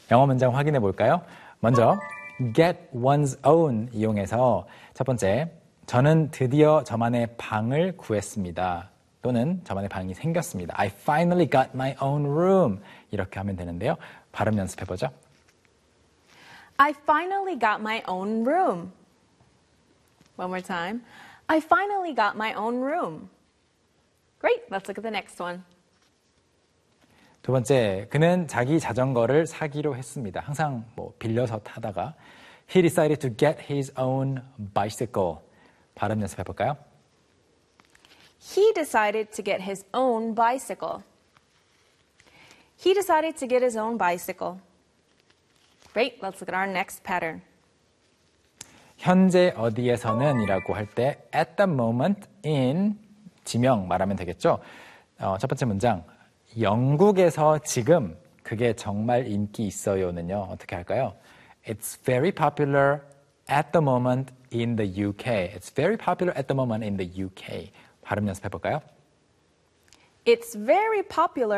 영어 문장 확인해 볼까요? 먼저 get one's own 이용해서 첫 번째, 저는 드디어 저만의 방을 구했습니다. 또는 저만의 방이 생겼습니다. I finally got my own room. 이렇게 하면 되는데요. 발음 연습해 보죠. I finally got my own room. One more time. I finally got my own room. Great. Let's look at the next one. 두 번째, 그는 자기 자전거를 사기로 했습니다. 항상 빌려서 타다가 He decided to get his own bicycle. 발음 연습해 볼까요? He decided to get his own bicycle. He decided to get his own bicycle. Great. Let's look at our next pattern. 현재 어디에서는 이라고 할 때 at the moment in 지명 말하면 되겠죠. 첫 번째 문장 영국에서 지금 그게 정말 인기 있어요는요. 어떻게 할까요? It's very popular at the moment in the UK. It's very popular at the moment in the UK. 발음 연습해 볼까요? It's very popular